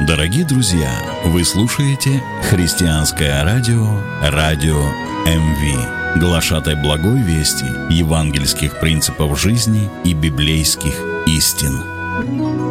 Дорогие друзья, вы слушаете христианское радио МВ, глашатай благой вести, евангельских принципов жизни и библейских истин.